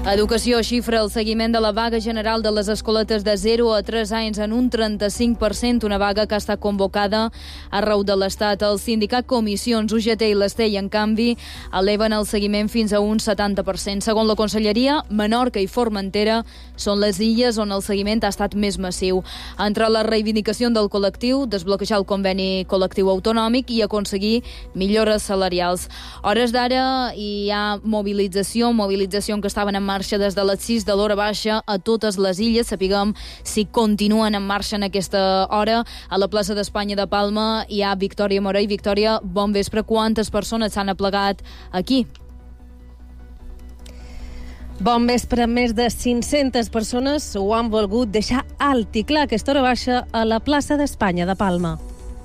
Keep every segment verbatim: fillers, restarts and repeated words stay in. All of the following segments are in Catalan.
Educació xifra el seguiment de la vaga general de les escoletes de zero a tres anys en un trenta-cinc per cent, una vaga que està convocada arreu de l'Estat. El sindicat Comissions, U G T i l'Estell, en canvi, eleven el seguiment fins a un setanta per cent. Segons la Conselleria, Menorca i Formentera són les illes on el seguiment ha estat més massiu. Entre la reivindicació del col·lectiu, desbloquejar el conveni col·lectiu autonòmic i aconseguir millores salarials. A hores d'ara hi ha mobilització, mobilització en què estaven en marxa des de les sis de l'hora baixa a totes les illes. Sapiguem si continuen en marxa en aquesta hora. A la plaça d'Espanya de Palma hi ha Victòria Morell. Victòria, bon vespre. Quantes persones s'han aplegat aquí? Bon vespre. Més de cinc-centes persones ho han volgut deixar alt i clar a aquesta hora baixa a la plaça d'Espanya de Palma.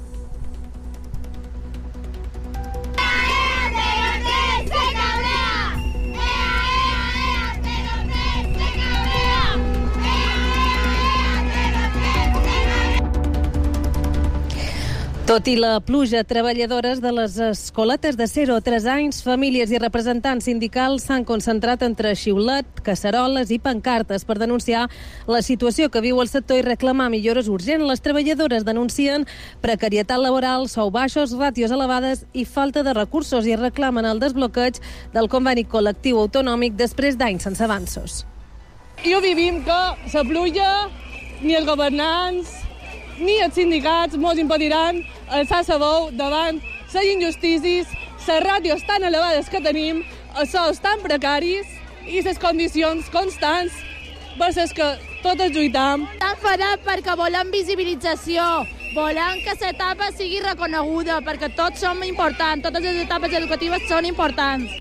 Tot i la pluja, treballadores de les escoletes de zero a tres anys, famílies i representants sindicals s'han concentrat entre xiulet, casseroles i pancartes per denunciar la situació que viu el sector i reclamar millores urgents. Les treballadores denuncien precarietat laboral, sou baixos, ràtios elevades i falta de recursos i reclamen el desbloqueig del conveni col·lectiu autonòmic després d'anys sense avanços. I ho vivim que la pluja, ni els governants, ni els sindicats mos impediran alçar la veu davant les injustícies, les ràtios tan elevades que tenim, els sous tan precaris i les condicions constants per les que totes lluitam. Estan fadat perquè volem visibilització, volem que l'etapa sigui reconeguda, perquè tots som importants, totes les etapes educatives són importants.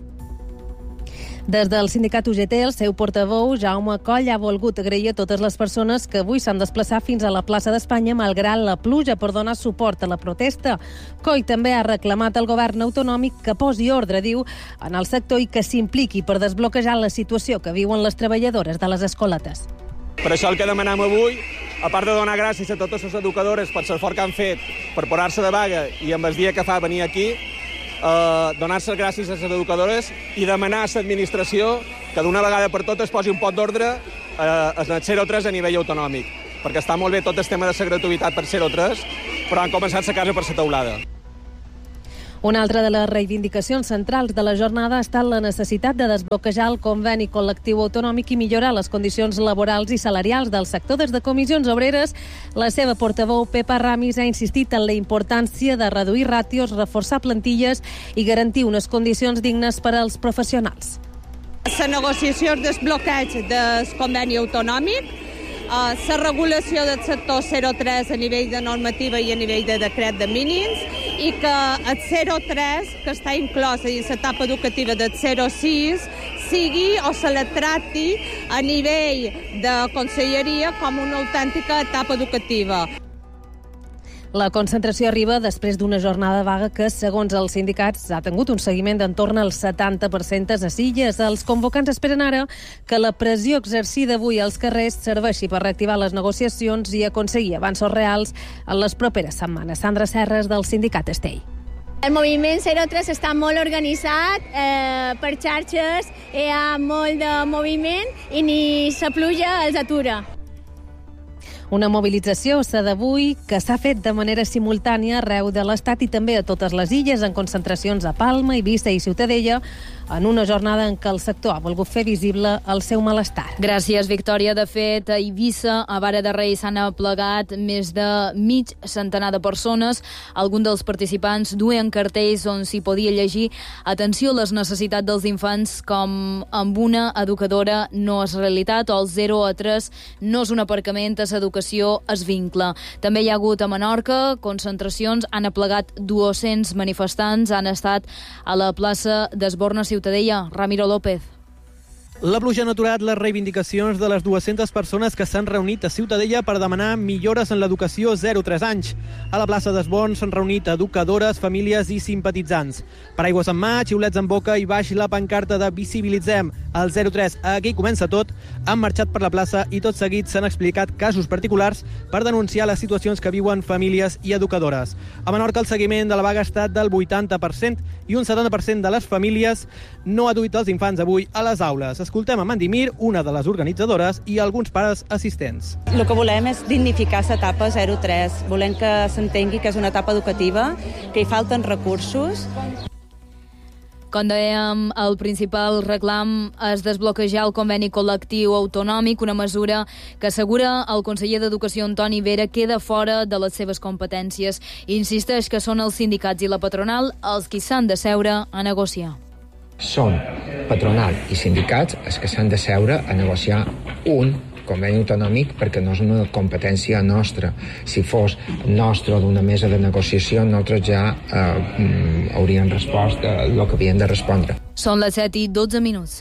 Des del sindicat U G T, el seu portaveu, Jaume Coll, ha volgut agrair a totes les persones que avui s'han desplaçat fins a la plaça d'Espanya malgrat la pluja per donar suport a la protesta. Coll també ha reclamat al govern autonòmic que posi ordre, diu, en el sector i que s'impliqui per desbloquejar la situació que viuen les treballadores de les escoletes. Per això el que demanem avui, a part de donar gràcies a totes les educadores per l'esforç que han fet per posar-se de vaga i amb el dia que fa venir aquí, Uh, donar-se gràcies a les educadores i demanar a l'administració que d'una vegada per totes posi un pot d'ordre uh, en el zero tres a nivell autonòmic, perquè està molt bé tot el tema de la gratuïtat per zero tres, però han començat la casa per la teulada. Una altra de les reivindicacions centrals de la jornada ha estat la necessitat de desbloquejar el conveni col·lectiu autonòmic i millorar les condicions laborals i salarials del sector. Des de Comissions Obreres, la seva portaveu, Pepa Ramis, ha insistit en la importància de reduir ràtios, reforçar plantilles i garantir unes condicions dignes per als professionals. La negociació del desbloqueig del conveni autonòmic, la regulació del sector zero tres a nivell de normativa i a nivell de decret de mínims, i que el zero tres, que està inclòs en l'etapa educativa del zero sis, sigui o se la tracti a nivell de conselleria com una autèntica etapa educativa. La concentració arriba després d'una jornada de vaga que, segons els sindicats, ha tingut un seguiment d'entorn al setanta per cent a les illes. Els convocants esperen ara que la pressió exercida avui als carrers serveixi per reactivar les negociacions i aconseguir avanços reals en les properes setmanes. Sandra Serres, del sindicat Estell. El moviment zero tres està molt organitzat, eh, per xarxes hi ha molt de moviment i ni la pluja els atura. Una mobilització, la d'avui, que s'ha fet de manera simultània arreu de l'Estat i també a totes les illes, en concentracions a Palma, Eivissa i Ciutadella, en una jornada en què el sector ha volgut fer visible el seu malestar. Gràcies, Victòria. De fet, a Eivissa, a Vara de Rei, s'han aplegat més de mig centenar de persones. Alguns dels participants duien cartells on s'hi podia llegir atenció a les necessitats dels infants com amb una educadora no és realitat o el zero a tres no és un aparcament, a l'educació es vincla. També hi ha hagut a Menorca concentracions, han aplegat dos-cents manifestants, han estat a la plaça d'Esborna Ciutadella. Ramiro López. La pluja ha aturat les reivindicacions de les dues-centes persones que s'han reunit a Ciutadella per demanar millores en l'educació zero a tres anys. A la plaça d'Esbon s'han reunit educadores, famílies i simpatitzants. Paraigües en mà, xiulets en boca i baix la pancarta de Visibilitzem el zero tres. Aquí comença tot. Han marxat per la plaça i tot seguit s'han explicat casos particulars per denunciar les situacions que viuen famílies i educadores. A Menorca el seguiment de la vaga ha estat del vuitanta per cent i un setanta per cent de les famílies no ha duit els infants avui a les aules. Escoltem a Mandy Mir, una de les organitzadores, i alguns pares assistents. El que volem és dignificar l'etapa zero tres. Volem que s'entengui que és una etapa educativa, que hi falten recursos. Com dèiem, el principal reclam és desbloquejar el conveni col·lectiu autonòmic, una mesura que assegura el conseller d'Educació Antoni Vera queda fora de les seves competències. Insisteix que són els sindicats i la patronal els qui s'han de seure a negociar. Són patronal i sindicats els que s'han de seure a negociar un conveni autonòmic, perquè no és una competència nostra. Si fos nostra d'una mesa de negociació, nosaltres ja eh, hauríem respost el que havien de respondre. Són les set i dotze minuts.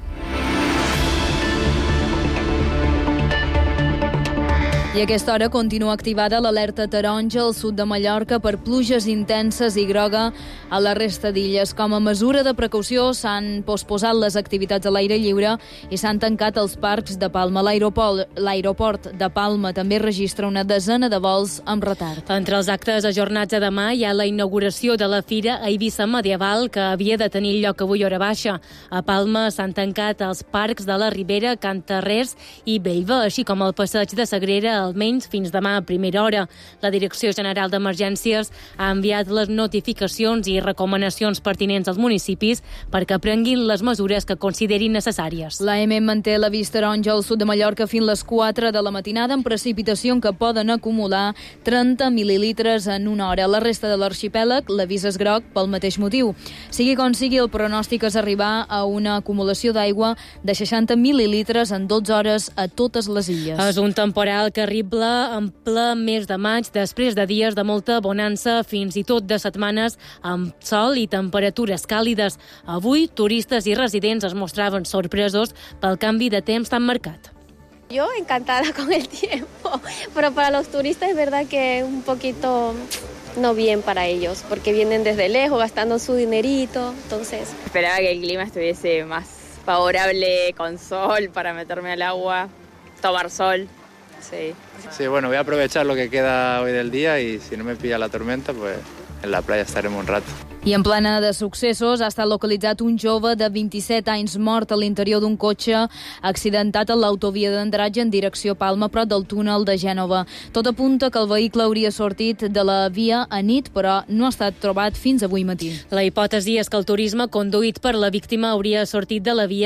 I a aquesta hora continua activada l'alerta taronja al sud de Mallorca per pluges intenses i groga a la resta d'illes. Com a mesura de precaució s'han posposat les activitats a l'aire lliure i s'han tancat els parcs de Palma. L'aeroport de Palma també registra una desena de vols amb retard. Entre els actes ajornats a demà hi ha la inauguració de la Fira Eivissa Medieval, que havia de tenir lloc avui hora baixa. A Palma s'han tancat els parcs de la Ribera, Can Tarrés i Bellva, així com el passeig de Sagrera, almenys fins demà a primera hora. La Direcció General d'Emergències ha enviat les notificacions i recomanacions pertinents als municipis perquè prenguin les mesures que considerin necessàries. L'A M M manté la vista taronja al sud de Mallorca fins les quatre de la matinada amb precipitació que poden acumular trenta mil·lilitres en una hora. La resta de l'arxipèlag l'avís és groc pel mateix motiu. Sigui com sigui, el pronòstic és arribar a una acumulació d'aigua de seixanta mil·lilitres en dotze hores a totes les illes. És un temporal que terrible en ple mes de maig, després de dies de molta bonança, fins i tot de setmanes amb sol i temperatures càlides. Avui, turistes i residents es mostraven sorpresos pel canvi de temps tan marcat. Yo encantada con el tiempo, pero para los turistas es verdad que es un poquito no bien para ellos, porque vienen desde lejos gastando su dinerito, entonces... Esperaba que el clima estuviese más favorable, con sol, para meterme al agua, tomar sol. Sí. Sí, bueno, voy a aprovechar lo que queda hoy del día y si no me pilla la tormenta, pues en la playa estaremos un rato. I en plena de successos ha estat localitzat un jove de vint-i-set anys mort a l'interior d'un cotxe accidentat a l'autovia d'Andratx en direcció Palma, prop del túnel de Gènova. Tot apunta que el vehicle hauria sortit de la via a nit, però no ha estat trobat fins avui matí. La hipòtesi és que el turisme conduït per la víctima hauria sortit de la via